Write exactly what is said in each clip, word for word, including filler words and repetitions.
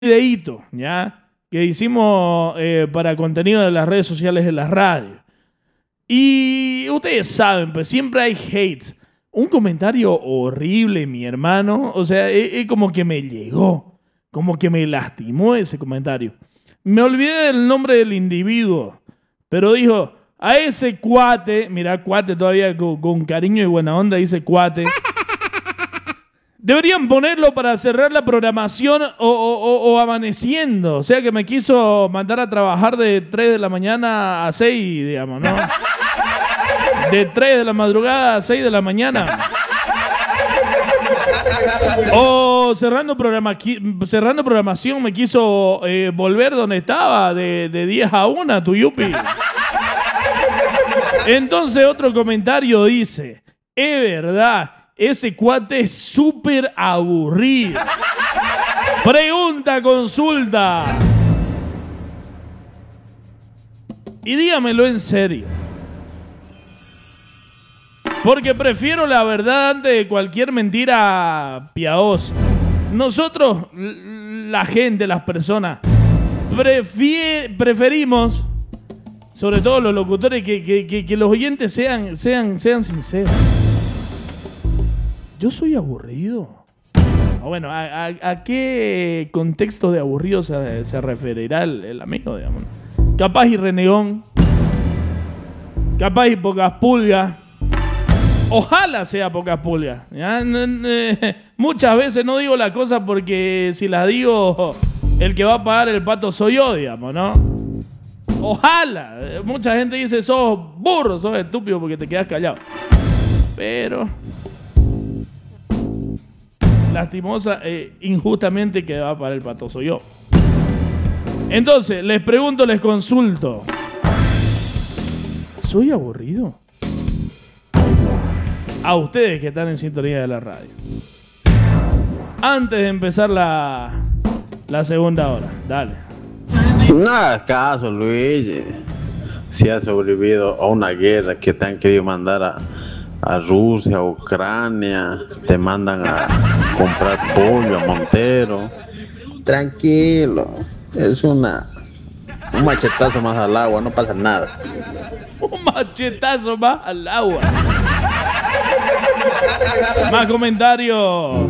videíto, ¿ya? Que hicimos eh, para contenido de las redes sociales de la radio. Y ustedes saben, pues siempre hay hates. Un comentario horrible, mi hermano. O sea, es, es como que me llegó. Como que me lastimó ese comentario. Me olvidé del nombre del individuo. Pero dijo, a ese cuate, mira, cuate todavía con, con cariño y buena onda, dice cuate. Deberían ponerlo para cerrar la programación o, o, o, o amaneciendo. O sea que me quiso mandar a trabajar de tres de la mañana a seis, digamos, ¿no? De tres de la madrugada a seis de la mañana. O cerrando, programa, cerrando programación me quiso eh, volver donde estaba, de, de diez a una, tu yupi. Entonces otro comentario dice, es verdad, ese cuate es súper aburrido. Pregunta, consulta. Y dígamelo en serio. Porque prefiero la verdad antes de cualquier mentira piadosa. Nosotros, la gente, las personas, prefier, preferimos, sobre todo los locutores, que, que, que, que los oyentes sean, sean, sean sinceros. Yo soy aburrido. Bueno, ¿a, a, a qué contexto de aburrido se, se referirá el, el amigo, digamos? Capaz y renegón. Capaz y pocas pulgas. Ojalá sea pocas pulgas. ¿Ya? Muchas veces no digo la cosa porque si las digo, el que va a pagar el pato soy yo, digamos, ¿no? Ojalá. Mucha gente dice, sos burro, sos estúpido porque te quedas callado. Pero... lastimosa, eh, injustamente que va para el pato soy yo. Entonces, les pregunto, les consulto. ¿Soy aburrido? A ustedes que están en sintonía de la radio. Antes de empezar la, la segunda hora, dale. No hagas caso, Luigi. Si has sobrevivido a una guerra que te han querido mandar a... a Rusia, a Ucrania, te mandan a comprar pollo a Montero. Tranquilo, es una un machetazo más al agua, no pasa nada. Un machetazo más al agua. Más comentarios.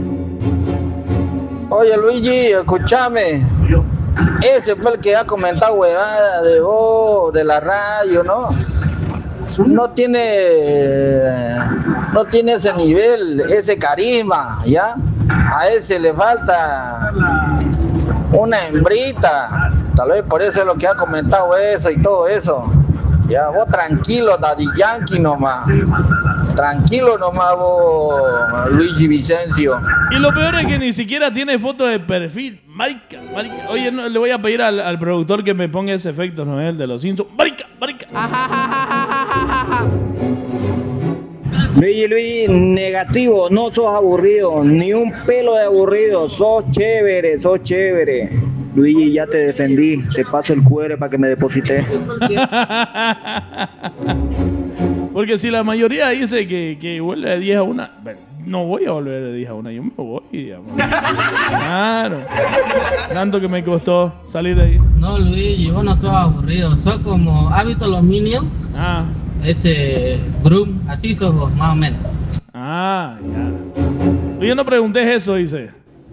Oye, Luigi, escúchame. Ese fue el que ha comentado huevada de vos, de la radio, ¿no? No tiene, no tiene ese nivel, ese carisma, ¿ya? A ese le falta una hembrita, tal vez por eso es lo que ha comentado eso y todo eso. Ya, vos tranquilo, Daddy Yankee nomás. Tranquilo nomás vos, Luigi Vicencio. Y lo peor es que ni siquiera tiene foto de perfil. Marica, marica. Oye, no, le voy a pedir al, al productor que me ponga ese efecto, ¿no? El de los Simpsons. Marica, marica. Luigi, Luigi, negativo, no sos aburrido, ni un pelo de aburrido, sos chévere, sos chévere. Luigi, ya te defendí, te paso el Q R para que me deposites. Porque si la mayoría dice que, que vuelve de diez a una, no voy a volver de diez a una, yo me voy, digamos. Claro. Tanto que me costó salir de ahí. No, Luigi, vos no sos aburrido, sos como, ¿has visto los Minions? Ah. Ese Groom, así sos vos, más o menos. Ah, ya. Yo no pregunté eso, dice.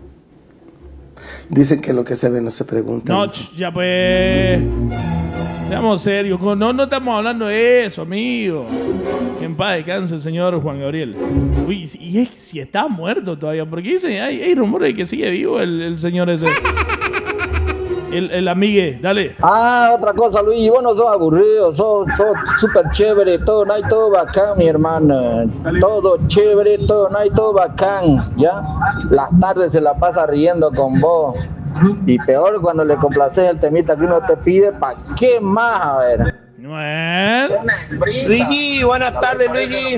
Dicen que lo que se ve no se pregunta. No, ch, ya pues. Seamos serios. No, no estamos hablando de eso, amigo. Que en paz descanse el señor Juan Gabriel. Uy, y es si está muerto todavía. Porque dicen, hay, hay rumores de que sigue vivo el, el señor ese. El, el amigue, dale. Ah, otra cosa, Luigi, vos no sos aburrido, sos súper chévere, todo, no hay todo bacán, mi hermano. Todo chévere, todo, no hay todo bacán, ¿ya? Las tardes se la pasa riendo con vos. Y peor cuando le complaces el temita que uno te pide, ¿para qué más? A ver. Bueno. Luigi, buenas tardes, Luigi.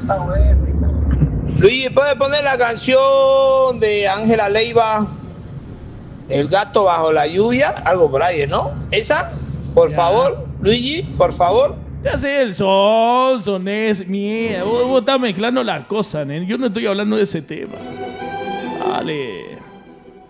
Luigi, ¿puedes poner la canción de Ángela Leiva? El gato bajo la lluvia, algo por ahí, ¿no? ¿Esa? Por ya. favor, Luigi, por favor. Ya sé, el sol, sonés, mierda. Vos, vos estás mezclando las cosas, ¿eh? Yo no estoy hablando de ese tema. Dale.